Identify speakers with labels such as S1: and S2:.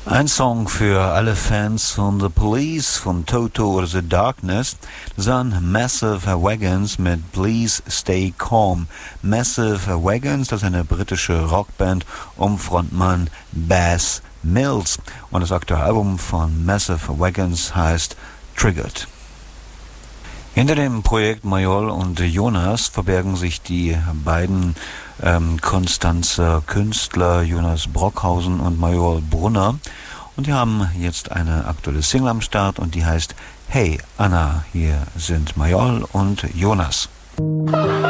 S1: Ein Song für alle Fans von The Police, von Toto oder The Darkness. Das waren Massive Wagons mit Please Stay Calm. Massive Wagons, das ist eine britische Rockband um Frontmann Baz Mills. Und das aktuelle Album von Massive Wagons heißt Triggered. Hinter dem Projekt Mayol und Jonas verbergen sich die beiden Konstanzer Künstler Jonas Brockhausen und Mayol Brunner. Und die haben jetzt eine aktuelle Single am Start und die heißt Hey Anna. Hier sind Mayol und Jonas.